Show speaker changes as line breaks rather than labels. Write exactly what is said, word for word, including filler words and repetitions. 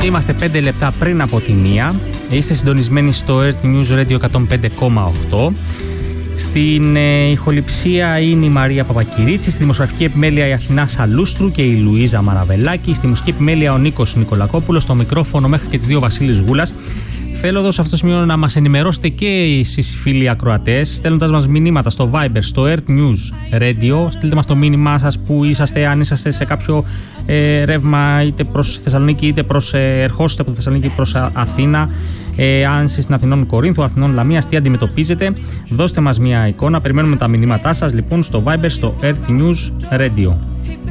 Είμαστε πέντε λεπτά πριν από τη μία. Είστε συντονισμένοι στο Earth News Radio εκατόν πέντε κόμμα οκτώ. Στην ε, ηχοληψία είναι η Μαρία Παπακυρίτση, στη δημοσιογραφική επιμέλεια η Αθηνά Σαλούστρου και η Λουίζα Μαραβελάκη, στη μουσική επιμέλεια ο Νίκος Νικολακόπουλος, στο μικρόφωνο μέχρι και τις δύο Βασίλης Γούλας. Θέλω εδώ σε αυτό το σημείο να μας ενημερώσετε και εσείς οι φίλοι ακροατές, στέλνοντας μας μηνύματα στο Viber, στο Earth News Radio. Στείλτε μας το μήνυμά σας που είσαστε, αν είσαστε σε κάποιο ε, ρεύμα είτε προς Θεσσαλονίκη είτε προς ε, ερχόσαστε από τη Θεσσαλονίκη προς Αθήνα. Ε, αν είστε στην Αθηνών Κορίνθου, Αθηνών Λαμίας, τι αντιμετωπίζετε, δώστε μας μια εικόνα. Περιμένουμε τα μηνύματά σας λοιπόν στο Viber, στο Earth News Radio.